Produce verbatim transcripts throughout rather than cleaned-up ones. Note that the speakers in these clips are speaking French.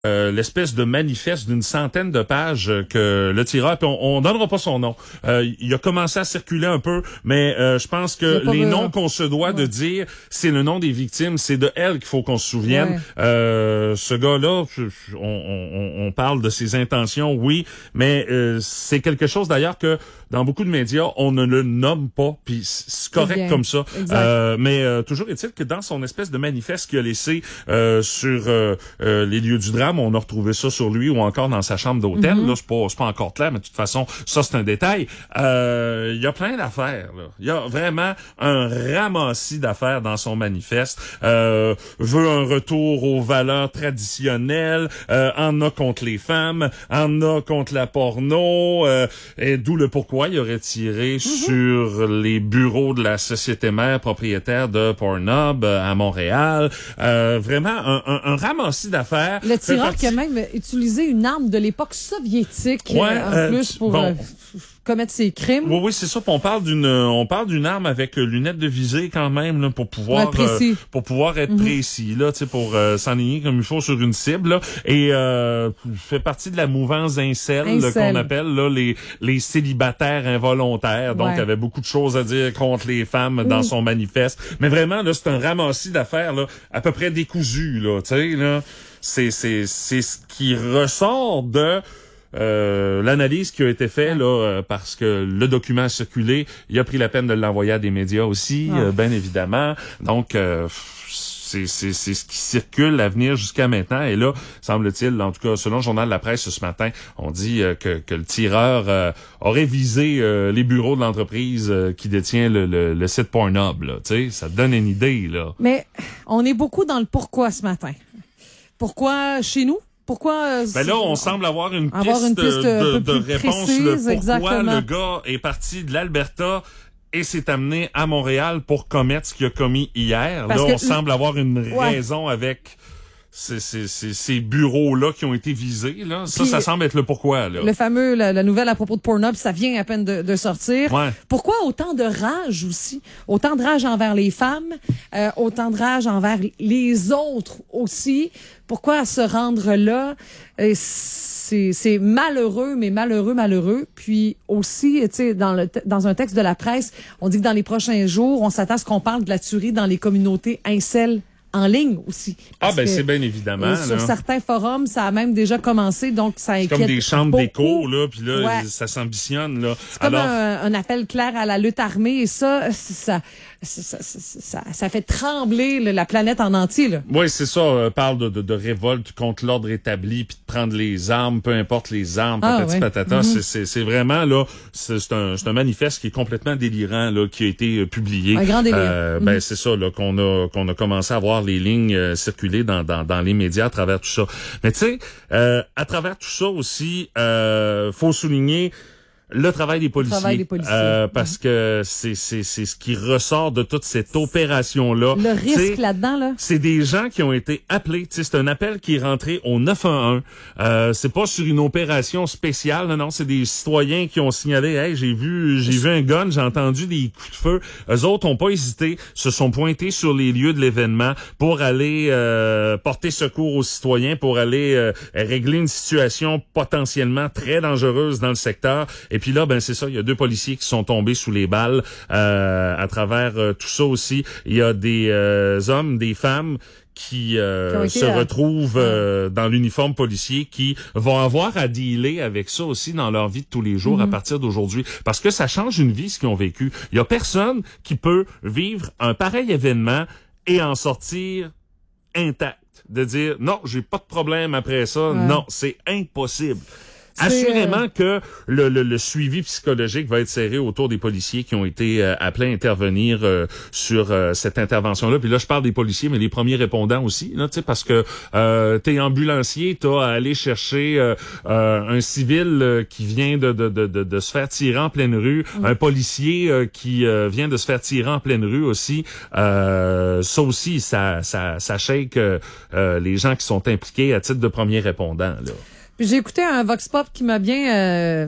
Euh, l'espèce de manifeste d'une centaine de pages que le tireur, puis on, on donnera pas son nom. Euh, il a commencé à circuler un peu, mais euh, je pense que les noms qu'on se doit ouais. de dire, c'est le nom des victimes, c'est de elles qu'il faut qu'on se souvienne. Ouais. Euh, ce gars-là, on, on, on parle de ses intentions, oui, mais euh, c'est quelque chose d'ailleurs que dans beaucoup de médias, on ne le nomme pas, puis c'est correct c'est comme ça. Euh, mais euh, toujours est-il que dans son espèce de manifeste qu'il a laissé euh, sur euh, euh, les lieux du drame, on a retrouvé ça sur lui ou encore dans sa chambre d'hôtel. Mm-hmm. Là, c'est pas, c'est pas encore clair, mais de toute façon, ça c'est un détail. Euh, il y a plein d'affaires. Là. Il y a vraiment un ramassis d'affaires dans son manifeste. Euh, veut un retour aux valeurs traditionnelles, euh, en a contre les femmes, en a contre la porno, euh, et d'où le pourquoi il aurait tiré mm-hmm. sur les bureaux de la société mère propriétaire de Pornhub euh, à Montréal. Euh, vraiment un, un, un ramassis d'affaires. Le tireur qui a même utilisé une arme de l'époque soviétique ouais, en euh, plus pour bon. euh, commettre ses crimes. Oui, oui, c'est ça. On parle d'une, on parle d'une arme avec lunettes de visée quand même là, pour pouvoir, ouais, euh, pour pouvoir être mm-hmm. précis là, tu sais, pour euh, s'enligner comme il faut sur une cible là. Et euh, fait partie de la mouvance incel, incel. Là, qu'on appelle là les les célibataires involontaires. Donc, ouais. il y avait beaucoup de choses à dire contre les femmes dans mm. son manifeste. Mais vraiment là, c'est un ramassis d'affaires là, à peu près décousu là, tu sais là. C'est c'est c'est ce qui ressort de Euh, l'analyse qui a été faite là euh, parce que le document a circulé, il a pris la peine de l'envoyer à des médias aussi, ah. euh, bien évidemment. Donc euh, c'est c'est c'est ce qui circule à venir jusqu'à maintenant. Et là, semble-t-il, en tout cas selon le journal de la presse ce matin, on dit euh, que que le tireur euh, aurait visé euh, les bureaux de l'entreprise euh, qui détient le, le, le site Pornhub. Là, tu sais, ça te donne une idée là. Mais on est beaucoup dans le pourquoi ce matin. Pourquoi chez nous? Pourquoi ben là, on semble avoir une avoir piste, une piste de, de réponse. Précise, le pourquoi exactement. le gars est parti de l'Alberta et s'est amené à Montréal pour commettre ce qu'il a commis hier. Parce là, on le... semble avoir une ouais. raison avec ces, ces, ces, ces bureaux-là qui ont été visés. Là. Ça, Puis, ça semble être le pourquoi. Là. Le fameux, la, la nouvelle à propos de Pornhub, ça vient à peine de, de sortir. Ouais. Pourquoi autant de rage aussi? Autant de rage envers les femmes, euh, autant de rage envers les autres aussi. Pourquoi se rendre là? Et c'est, c'est malheureux, mais malheureux, malheureux. Puis aussi, tu sais, dans le dans un texte de la presse, on dit que dans les prochains jours, on s'attend à ce qu'on parle de la tuerie dans les communautés incel en ligne aussi. Ah ben c'est bien évidemment. Sur là. certains forums, ça a même déjà commencé, donc ça inquiète comme des chambres beaucoup. d'écho, là, puis là, ouais. ça s'ambitionne. Là. C'est comme Alors... un, un appel clair à la lutte armée, et ça, ça, ça, ça, ça, ça fait trembler la planète en entier. Là. Oui, c'est ça. On parle de, de, de révolte contre l'ordre établi, puis de prendre les armes, peu importe les armes, patati ah, ouais. patata. Mm-hmm. C'est, c'est, c'est vraiment, là, c'est, c'est, un, c'est un manifeste qui est complètement délirant, là, qui a été publié. Un grand délire. Euh, mm-hmm. Ben, c'est ça, là, qu'on a, qu'on a commencé à voir les lignes euh, circuler dans, dans, dans les médias à travers tout ça. Mais tu sais, euh, à travers tout ça aussi, euh, faut souligner le travail des policiers, travail des policiers. Euh, parce mmh. que c'est c'est c'est ce qui ressort de toute cette opération là. Le risque T'sais, là-dedans là. C'est des gens qui ont été appelés, tu sais, c'est un appel qui est rentré au neuf un un. Euh c'est pas sur une opération spéciale, non, non, c'est des citoyens qui ont signalé "Hey, j'ai vu j'ai vu un gun, j'ai entendu des coups de feu." Eux autres ont pas hésité, se sont pointés sur les lieux de l'événement pour aller euh, porter secours aux citoyens, pour aller euh, régler une situation potentiellement très dangereuse dans le secteur. Et puis là, ben c'est ça, il y a deux policiers qui sont tombés sous les balles euh, à travers euh, tout ça aussi. Il y a des euh, hommes, des femmes qui euh, se à... retrouvent euh, dans l'uniforme policier, qui vont avoir à dealer avec ça aussi dans leur vie de tous les jours mm-hmm. à partir d'aujourd'hui. Parce que ça change une vie, ce qu'ils ont vécu. Il y a personne qui peut vivre un pareil événement et en sortir intact. De dire, non, j'ai pas de problème après ça. Ouais. Non, c'est impossible. C'est Assurément euh... que le, le, le suivi psychologique va être serré autour des policiers qui ont été euh, appelés à intervenir euh, sur euh, cette intervention-là. Puis là, je parle des policiers, mais les premiers répondants aussi, là, tu sais, parce que euh, t'es ambulancier, t'as à aller chercher euh, euh, un civil euh, qui vient de, de, de, de, de se faire tirer en pleine rue, mmh. un policier euh, qui euh, vient de se faire tirer en pleine rue aussi. Euh, ça aussi, ça, ça, ça shake euh, les gens qui sont impliqués à titre de premiers répondants, là. J'ai écouté un vox pop qui m'a bien euh,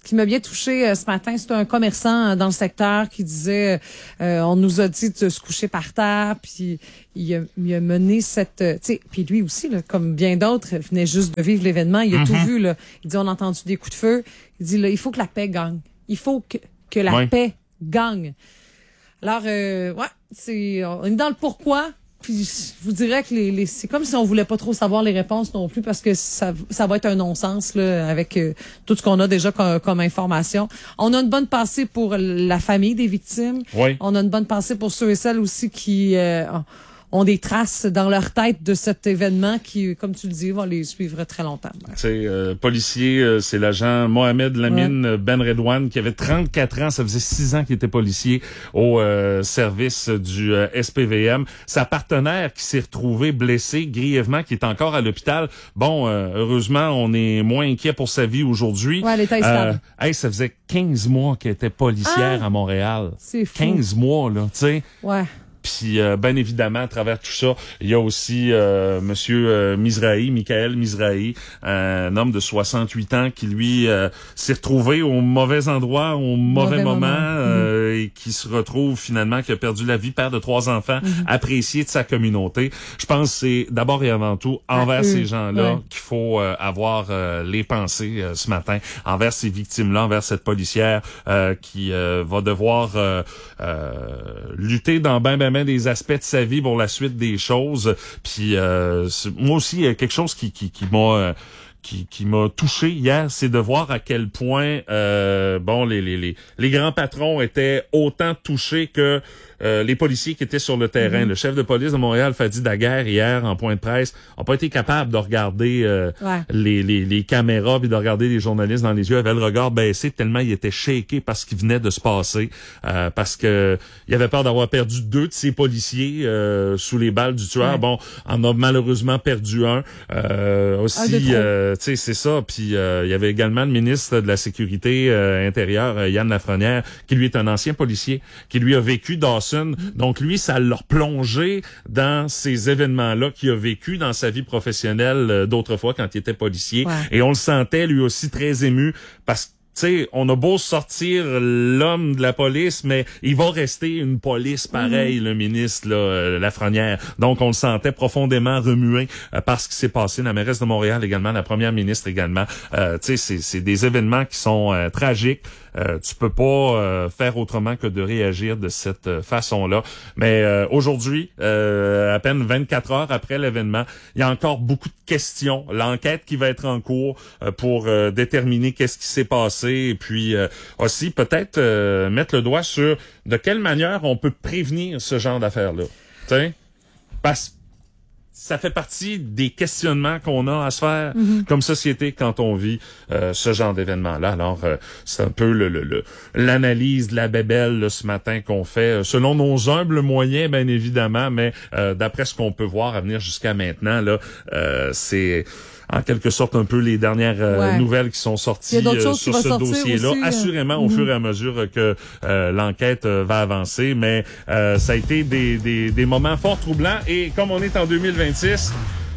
qui m'a bien touché ce matin, c'est un commerçant dans le secteur qui disait, euh, on nous a dit de se coucher par terre, puis il a, il a mené cette, tu sais, puis lui aussi, là, comme bien d'autres, venait juste de vivre l'événement, il a mm-hmm. tout vu, là. Il dit, on a entendu des coups de feu. Il dit, là, il faut que la paix gagne. Il faut que, que la oui. paix gagne. Alors, euh, ouais, c'est, on est dans le pourquoi. Puis je vous dirais que les, les c'est comme si on voulait pas trop savoir les réponses non plus parce que ça ça va être un non-sens là avec euh, tout ce qu'on a déjà comme, comme information. On a une bonne pensée pour la famille des victimes. Oui. On a une bonne pensée pour ceux et celles aussi qui euh, ont des traces dans leur tête de cet événement qui, comme tu le dis, vont les suivre très longtemps. C'est euh, policier, euh, c'est l'agent Mohamed Lamine ouais. Ben Redouane qui avait trente-quatre ans, ça faisait six ans qu'il était policier au euh, service du euh, S P V M. Sa partenaire qui s'est retrouvée blessée grièvement, qui est encore à l'hôpital. Bon, euh, heureusement, on est moins inquiet pour sa vie aujourd'hui. Ouais, elle était stable. Euh, hey, ça faisait quinze mois qu'elle était policière ah, à Montréal. C'est fou. quinze mois, là, tu sais. Ouais. Puis, euh, bien évidemment, à travers tout ça, il y a aussi euh, Monsieur euh, Mizrahi, Michael Mizrahi, un homme de soixante-huit ans qui, lui, euh, s'est retrouvé au mauvais endroit, au mauvais, mauvais moment, moment. Euh, mm-hmm. et qui se retrouve finalement, qui a perdu la vie, père de trois enfants, mm-hmm. apprécié de sa communauté. Je pense que c'est d'abord et avant tout envers ah, ces euh, gens-là ouais. qu'il faut euh, avoir euh, les pensées euh, ce matin, envers ces victimes-là, envers cette policière euh, qui euh, va devoir euh, euh, lutter dans ben ben des aspects de sa vie pour la suite des choses. Puis euh, moi aussi, il y a quelque chose qui qui, qui m'a euh, qui, qui m'a touché hier, c'est de voir à quel point euh, bon les, les les les grands patrons étaient autant touchés que euh, les policiers qui étaient sur le terrain. Mm-hmm. Le chef de police de Montréal, Fadi Daguerre, hier en point de presse, n'a pas été capable de regarder euh, ouais. les, les les caméras puis de regarder les journalistes dans les yeux. Il avait le regard baissé tellement il était shaké par ce qui venait de se passer, euh, parce que il avait peur d'avoir perdu deux de ses policiers euh, sous les balles du tueur. Ouais. Bon, en a malheureusement perdu un. Euh, aussi, euh, tu sais, c'est ça. Puis euh, il y avait également le ministre de la Sécurité euh, intérieure, euh, Yann Lafrenière, qui lui est un ancien policier, qui lui a vécu Dawson. Donc lui, ça l'a plongé dans ces événements-là qu'il a vécu dans sa vie professionnelle euh, d'autrefois quand il était policier. Ouais. Et on le sentait lui aussi très ému parce que tu sais, on a beau sortir l'homme de la police, mais il va rester une police pareil, mmh. le ministre là, euh, Lafrenière. Donc, on le sentait profondément remué euh, par ce qui s'est passé. La mairesse de Montréal également, la première ministre également. Euh, tu sais, c'est, c'est des événements qui sont euh, tragiques. Euh, tu peux pas euh, faire autrement que de réagir de cette euh, façon-là. Mais euh, aujourd'hui, euh, à peine vingt-quatre heures après l'événement, il y a encore beaucoup de questions. L'enquête qui va être en cours euh, pour euh, déterminer qu'est-ce qui s'est passé et puis euh, aussi peut-être euh, mettre le doigt sur de quelle manière on peut prévenir ce genre d'affaires-là. Tu sais, parce que ça fait partie des questionnements qu'on a à se faire mm-hmm. comme société quand on vit euh, ce genre d'événement-là. Alors, euh, c'est un peu le, le, le l'analyse de la bébelle là, ce matin qu'on fait, euh, selon nos humbles moyens, bien évidemment, mais euh, d'après ce qu'on peut voir à venir jusqu'à maintenant, là, euh, c'est en quelque sorte un peu les dernières euh, ouais. nouvelles qui sont sorties euh, sur ce dossier-là. Aussi, assurément, mm-hmm. au fur et à mesure que euh, l'enquête euh, va avancer, mais euh, ça a été des, des, des moments fort troublants. Et comme on est en deux mille vingt-six,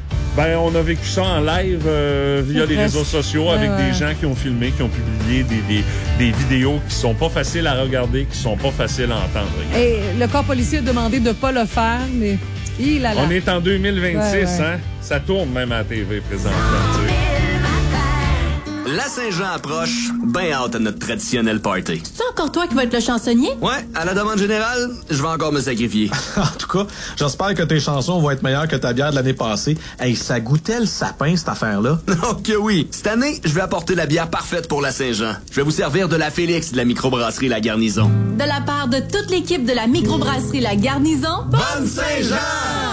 ben on a vécu ça en live euh, via les réseaux sociaux ouais, avec ouais. des gens qui ont filmé, qui ont publié des, des, des vidéos qui sont pas faciles à regarder, qui sont pas faciles à entendre. Et le corps policier a demandé de pas le faire, mais il a la... On est en deux mille vingt-six, ouais, ouais. hein? Ça tourne même à la T V présentement. La Saint-Jean approche, ben hâte à notre traditionnel party. C'est encore toi qui vas être le chansonnier? Ouais, à la demande générale, je vais encore me sacrifier. En tout cas, j'espère que tes chansons vont être meilleures que ta bière de l'année passée. Hey, ça goûtait le sapin, cette affaire-là. Oh que oui! Cette année, je vais apporter la bière parfaite pour la Saint-Jean. Je vais vous servir de la Félix de la microbrasserie La Garnison. De la part de toute l'équipe de la microbrasserie La Garnison, bonne Saint-Jean!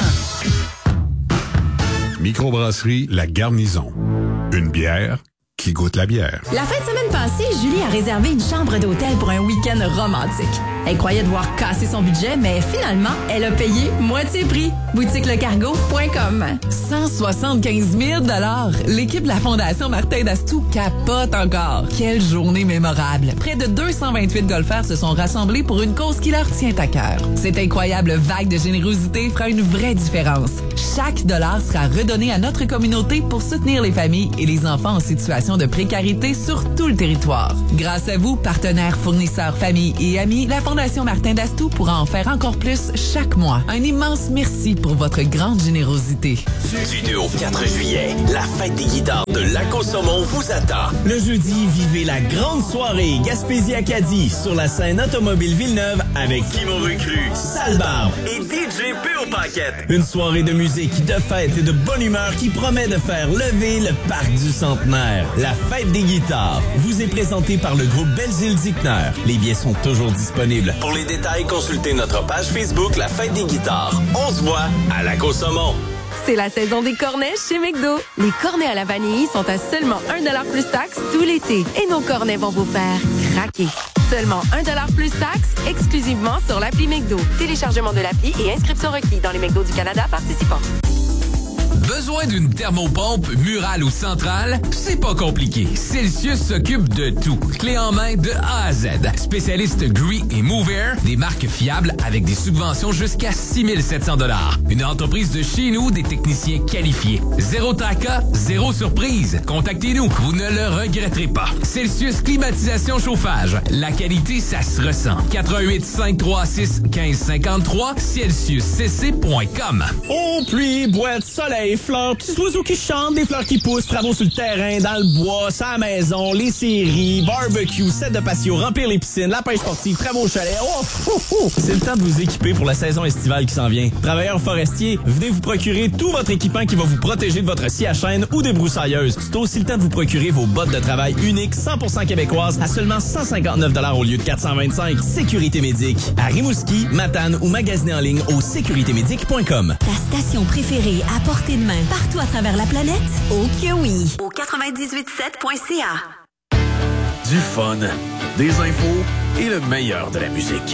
Microbrasserie La Garnison. Une bière qui goûte la bière. La fin de semaine passée, Julie a réservé une chambre d'hôtel pour un week-end romantique. Elle croyait devoir casser son budget, mais finalement, elle a payé moitié prix. boutique le cargo point com. cent soixante-quinze mille dollars. L'équipe de la Fondation Martin d'Astou capote encore. Quelle journée mémorable. Près de deux cent vingt-huit golfeurs se sont rassemblés pour une cause qui leur tient à cœur. Cette incroyable vague de générosité fera une vraie différence. Chaque dollar sera redonné à notre communauté pour soutenir les familles et les enfants en situation situation de précarité sur tout le territoire. Grâce à vous, partenaires, fournisseurs, familles et amis, la Fondation Martin d'Astou pourra en faire encore plus chaque mois. Un immense merci pour votre grande générosité. Du deux au quatre juillet, la fête des guitares de Lac-au-Saumon vous attend. Le jeudi, vivez la grande soirée Gaspésie-Acadie sur la scène Automobile Villeneuve avec Kimo Recru, Salbarbe et D J P O Paquette. Une soirée de musique, de fête et de bonne humeur qui promet de faire lever le parc du Centenaire. La fête des guitares vous est présentée par le groupe Belzile-Dickner. Les billets sont toujours disponibles. Pour les détails, consultez notre page Facebook La Fête des guitares. On se voit à Lac-au-Saumon. C'est la saison des cornets chez McDo. Les cornets à la vanille sont à seulement un dollar plus taxe tout l'été. Et nos cornets vont vous faire craquer. Seulement un dollar plus taxe, exclusivement sur l'appli McDo. Téléchargement de l'appli et inscription requis dans les McDo du Canada participants. Besoin d'une thermopompe murale ou centrale? C'est pas compliqué. Celsius s'occupe de tout. Clé en main de A à Z. Spécialiste Gree et Move Air, des marques fiables avec des subventions jusqu'à six mille sept cents dollars. Une entreprise de chez nous, des techniciens qualifiés. Zéro tracas, zéro surprise. Contactez-nous, vous ne le regretterez pas. Celsius Climatisation Chauffage. La qualité, ça se ressent. quatre un huit, cinq trois six, un cinq cinq trois, celsius c c point com. Oh, pluie, boîte, soleil, fleurs, petits oiseaux qui chantent, des fleurs qui poussent, travaux sur le terrain, dans le bois, sa maison, les séries, barbecue, set de patio, remplir les piscines, la pêche sportive, travaux au chalet. Oh, oh, oh. C'est le temps de vous équiper pour la saison estivale qui s'en vient. Travailleurs forestiers, venez vous procurer tout votre équipement qui va vous protéger de votre scie à chaîne ou des broussailleuses. C'est aussi le temps de vous procurer vos bottes de travail uniques cent pour cent québécoises à seulement cent cinquante-neuf dollars au lieu de quatre cent vingt-cinq. Sécurité Médic. À Rimouski, Matane ou magasinez en ligne au sécurité médic point com. Ta station préférée à portée de main partout à travers la planète? Oh que oui! Au quatre-vingt-dix-huit sept point c a. Du fun, des infos et le meilleur de la musique.